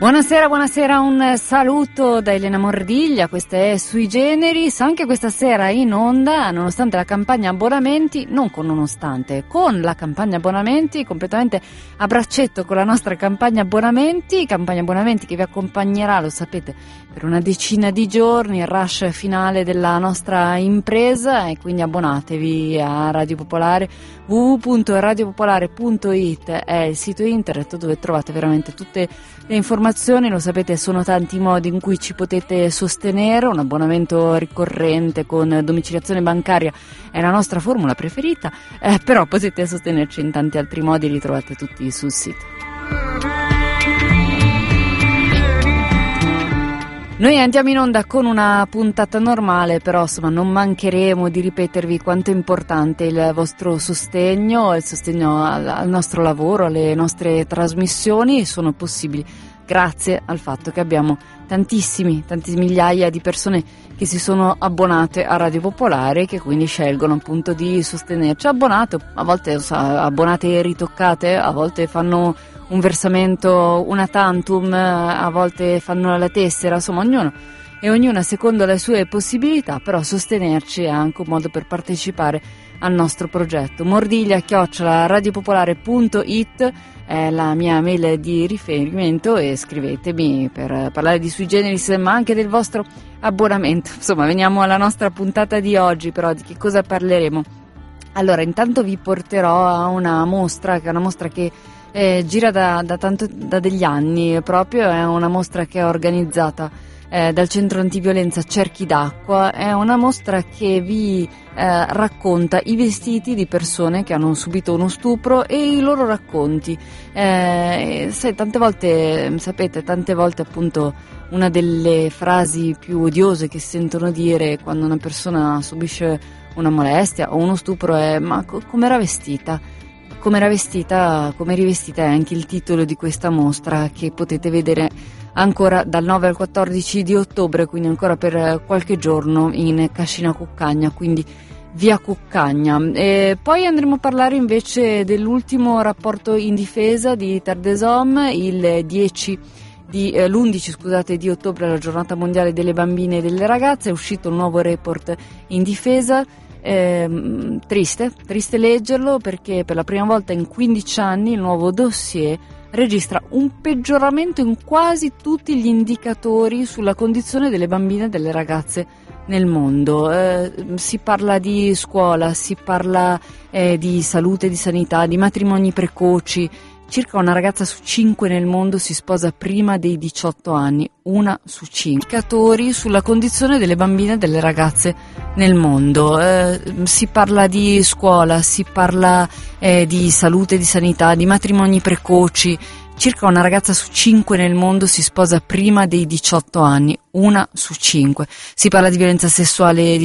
Buonasera, un saluto da Elena Mordiglia, questa è Sui Generis, anche questa sera in onda, nonostante la campagna abbonamenti, con la campagna abbonamenti, completamente a braccetto con la nostra campagna abbonamenti che vi accompagnerà, lo sapete, per una decina di giorni, il rush finale della nostra impresa, e quindi abbonatevi a Radio Popolare, www.radiopopolare.it è il sito internet dove trovate veramente tutte le informazioni. Lo sapete, sono tanti i modi in cui ci potete sostenere. Un abbonamento ricorrente con domiciliazione bancaria è la nostra formula preferita, però potete sostenerci in tanti altri modi, li trovate tutti sul sito. Noi andiamo in onda con una puntata normale, però insomma non mancheremo di ripetervi quanto è importante il vostro sostegno, il sostegno al nostro lavoro, alle nostre trasmissioni. Sono possibili grazie al fatto che abbiamo tantissime migliaia di persone che si sono abbonate a Radio Popolare, che quindi scelgono appunto di sostenerci. Abbonate, a volte abbonate ritoccate, a volte fanno un versamento una tantum, a volte fanno la tessera, insomma ognuna secondo le sue possibilità, però sostenerci è anche un modo per partecipare al nostro progetto. mordiglia@radiopopolare.it è la mia mail di riferimento, e scrivetemi per parlare di Sui Generis, ma anche del vostro abbonamento. Insomma, veniamo alla nostra puntata di oggi. Però di che cosa parleremo? Allora, intanto vi porterò a una mostra che gira da degli anni, proprio è una mostra che è organizzata dal Centro Antiviolenza Cerchi d'Acqua. È una mostra che vi racconta i vestiti di persone che hanno subito uno stupro e i loro racconti. Tante volte appunto una delle frasi più odiose che si sentono dire quando una persona subisce una molestia o uno stupro è: ma com'era vestita? Come rivestita è anche il titolo di questa mostra, che potete vedere ancora dal 9 al 14 di ottobre, quindi ancora per qualche giorno, in Cascina Cuccagna, quindi via Cuccagna. E poi andremo a parlare invece dell'ultimo rapporto in difesa di Terre des Hommes. L'11 di ottobre, la giornata mondiale delle bambine e delle ragazze, è uscito un nuovo report in difesa. Triste leggerlo, perché per la prima volta in 15 anni il nuovo dossier registra un peggioramento in quasi tutti gli indicatori sulla condizione delle bambine e delle ragazze nel mondo. Si parla di scuola, si parla di salute, di sanità, di matrimoni precoci. Circa una ragazza su 5 nel mondo si sposa prima dei 18 anni, una su 5. Indicatori sulla condizione delle bambine e delle ragazze nel mondo. Si parla di scuola, si parla di salute, di sanità, di matrimoni precoci. Circa una ragazza su 5 nel mondo si sposa prima dei 18 anni, una su 5. Si parla di violenza sessuale,